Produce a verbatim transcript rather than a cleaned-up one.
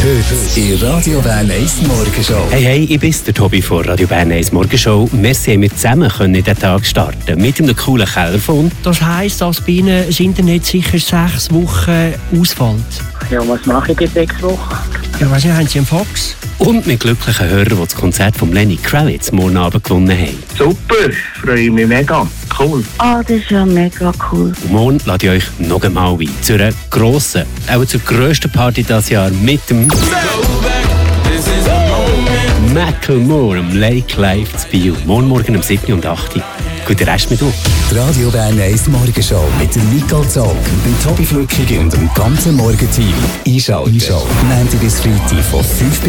Heute in Radio Bern eins Morgenshow. Hey, hey, ich bin der Tobi von Radio Bern eins Morgenshow. Wir haben wir zusammen können in den Tag starten mit einem coolen Kellerfon. Das heisst, dass bei Ihnen das Internet sicher sechs Wochen ausfällt. Ja, was mache ich in sechs Wochen? Ja, weißt du, haben Sie einen Fax? Und mit glücklichen Hörern, die das Konzert von Lenny Kravitz morgen Abend gewonnen haben. Super, freue mich mega. Cool. Ah, oh, das ist ja mega cool. Und morgen lade ich euch noch einmal ein zu einer grossen, auch zur grössten Party dieses Jahr mit dem Macklemore am Lake Live zu Biel. Morgen Morgen um sieben und acht Uhr. Guten Rest mit euch. Die Radio Bern eins Morgenshow mit dem Nicole Zog, dem Tobi Flückig und dem ganzen Morgen-Team. Einschalten. Einschalten. Montag bis Freitag von fünf